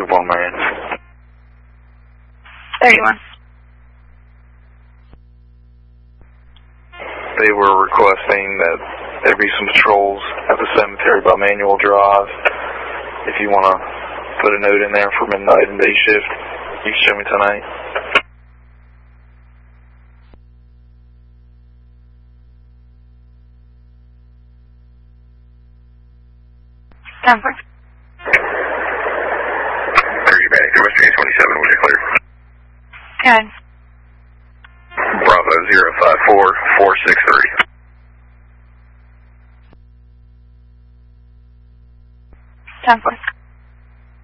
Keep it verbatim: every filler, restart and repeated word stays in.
move one man. thirty-one. They were requesting that there be some patrols at the cemetery by Manual Drive. If you want to put a note in there for midnight and day shift, you can show me tonight. ten four. thirty back, West Train twenty-seven, was it clear? Good. Bravo zero five four four six three. ten four.